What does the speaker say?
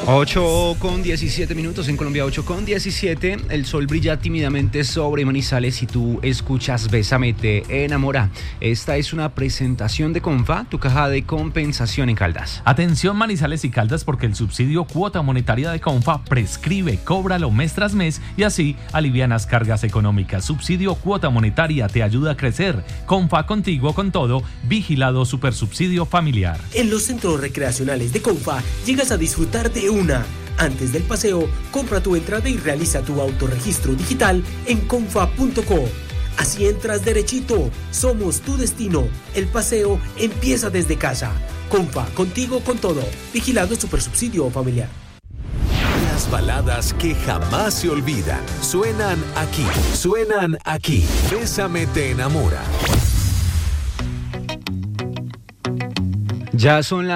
8:17 en Colombia, 8:17. El sol brilla tímidamente sobre Manizales y tú escuchas Bésame te enamora. Esta es una presentación de Confa, tu caja de compensación en Caldas. Atención Manizales y Caldas, porque el subsidio cuota monetaria de Confa prescribe, cóbralo mes tras mes y así alivianas cargas económicas. Subsidio cuota monetaria te ayuda a crecer. Confa, contigo con todo. Vigilado Supersubsidio Familiar. En los centros recreacionales de Confa llegas a disfrutar de una. Antes del paseo, compra tu entrada y realiza tu autorregistro digital en confa.co. Así entras derechito. Somos tu destino. El paseo empieza desde casa. Confa, contigo con todo. Vigilado Supersubsidio Familiar. Las baladas que jamás se olvidan suenan aquí. Suenan aquí. Bésame te enamora. Ya son las